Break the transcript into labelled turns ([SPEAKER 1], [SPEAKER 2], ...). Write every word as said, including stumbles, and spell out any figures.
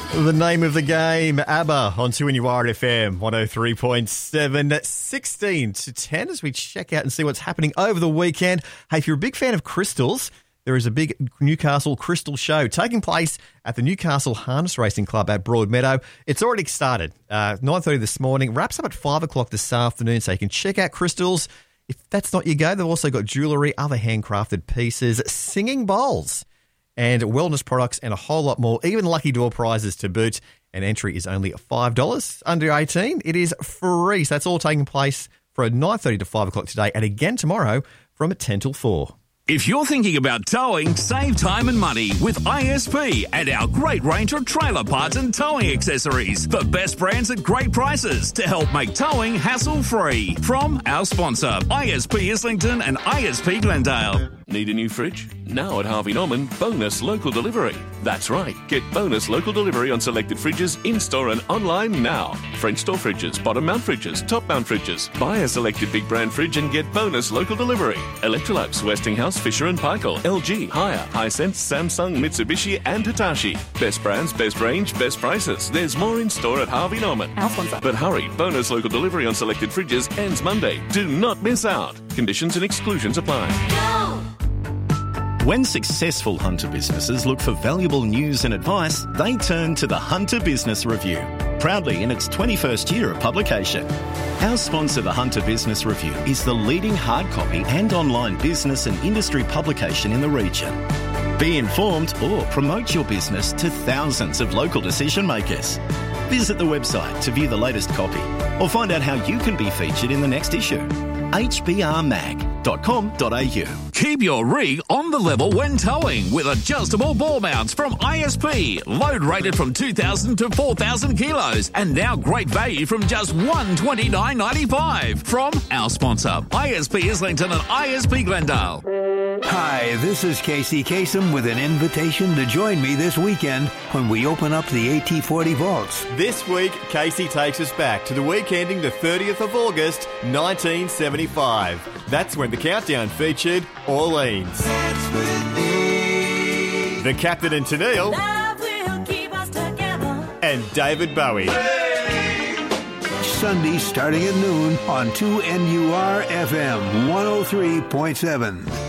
[SPEAKER 1] The name of the game, ABBA, on two N U R F M, one oh three point seven, sixteen to ten, as we check out and see what's happening over the weekend. Hey, if you're a big fan of crystals, there is a big Newcastle Crystal Show taking place at the Newcastle Harness Racing Club at Broadmeadow. It's already started, uh, nine thirty this morning, wraps up at five o'clock this afternoon, so you can check out crystals. If that's not your go, they've also got jewellery, other handcrafted pieces, singing bowls, and wellness products, and a whole lot more, even lucky draw prizes to boot. And entry is only five dollars. Under eighteen, it is free. So that's all taking place from nine thirty to five o'clock today, and again tomorrow from ten till four.
[SPEAKER 2] If you're thinking about towing, save time and money with I S P and our great range of trailer parts and towing accessories. The best brands at great prices to help make towing hassle-free. From our sponsor, I S P Islington and I S P Glendale.
[SPEAKER 3] Need a new fridge? Now at Harvey Norman, bonus local delivery. That's right, get bonus local delivery on selected fridges in-store and online now. French door fridges, bottom mount fridges, top mount fridges. Buy a selected big brand fridge and get bonus local delivery. Electrolux, Westinghouse, Fisher and Paykel, L G, Haier, Hisense, Samsung, Mitsubishi and Hitachi. Best brands, best range, best prices. There's more in store at Harvey Norman.
[SPEAKER 4] Our sponsor.
[SPEAKER 3] But hurry, bonus local delivery on selected fridges ends Monday. Do not miss out. Conditions and exclusions apply.
[SPEAKER 4] Go!
[SPEAKER 5] When successful hunter businesses look for valuable news and advice, they turn to the Hunter Business Review, proudly in its twenty-first year of publication. Our sponsor, the Hunter Business Review, is the leading hard copy and online business and industry publication in the region. Be informed or promote your business to thousands of local decision makers. Visit the website to view the latest copy or find out how you can be featured in the next issue. h b r mag dot com dot a u.
[SPEAKER 2] Keep your rig on the level when towing with adjustable ball mounts from I S P. Load rated from two thousand to four thousand kilos, and now great value from just one hundred twenty-nine dollars ninety-five from our sponsor, I S P Islington and I S P Glendale.
[SPEAKER 6] Hi, this is Casey Kasem with an invitation to join me this weekend when we open up the A T forty vaults.
[SPEAKER 1] This week, Casey takes us back to the week ending the thirtieth of August, nineteen seventy-five. That's when the countdown featured Orleans. The Captain and Tennille. And David Bowie.
[SPEAKER 6] Sunday starting at noon on two N U R F M one oh three point seven.